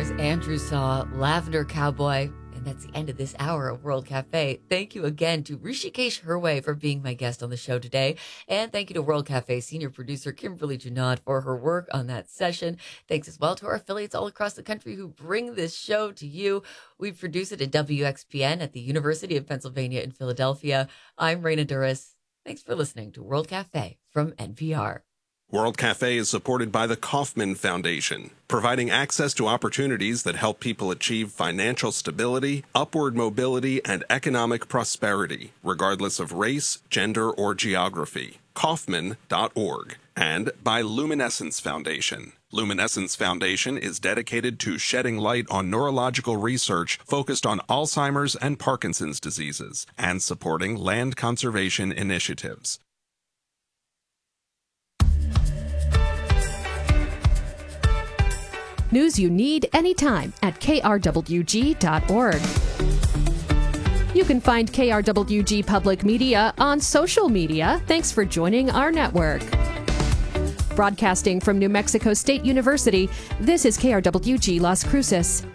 was Andrew Saw, Lavender Cowboy. And that's the end of this hour of World Cafe. Thank you again to Rishikesh Hirway for being my guest on the show today. And thank you to World Cafe senior producer Kimberly Junod for her work on that session. Thanks as well to our affiliates all across the country who bring this show to you. We produce it at WXPN at the University of Pennsylvania in Philadelphia. I'm Raina Duras. Thanks for listening to World Cafe from NPR. World Cafe is supported by the Kauffman Foundation, providing access to opportunities that help people achieve financial stability, upward mobility, and economic prosperity, regardless of race, gender, or geography. Kauffman.org. And by Luminescence Foundation. Luminescence Foundation is dedicated to shedding light on neurological research focused on Alzheimer's and Parkinson's diseases and supporting land conservation initiatives. News you need anytime at krwg.org. You can find KRWG Public Media on social media. Thanks for joining our network. Broadcasting from New Mexico State University, this is KRWG Las Cruces.